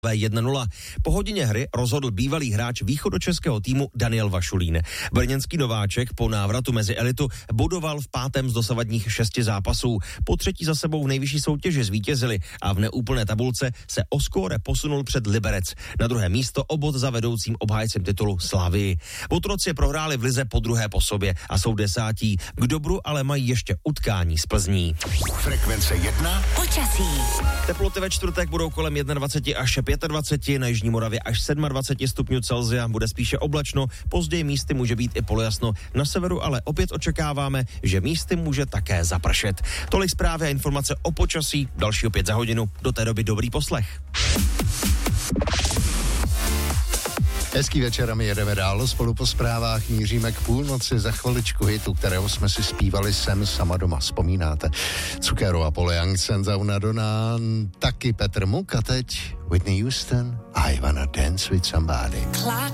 1-0. Po hodině hry rozhodl bývalý hráč východočeského týmu Daniel Vašulín. Brněnský nováček po návratu mezi elitu bodoval v 5. z dosavadních 6 zápasů. Po 3. za sebou v nejvyšší soutěži zvítězili a v neúplné tabulce se o skóre posunul před Liberec. Na druhé místo o bod za vedoucím obhájcem titulu Slavii. Otroci prohráli v lize po druhé po sobě a jsou 10. K dobru ale mají ještě utkání s Plzní. Frekvence 1. Počasí. Teploty ve čtvrtek budou kolem 21 až 25, na jižní Moravě až 27 stupňů Celsia, bude spíše oblačno, později místy může být i polojasno. Na severu ale opět očekáváme, že místy může také zapršet. Tolik zprávy a informace o počasí, další opět za hodinu, do té doby dobrý poslech. Hezký večer a my jedeme dál, spolu po zprávách míříme k půlnoci, za chviličku hitu, kterého jsme si zpívali sem sama doma, vzpomínáte? Cukero a Paul Young, Senza una donna, taky Petr Muk a teď Whitney Houston, I wanna dance with somebody.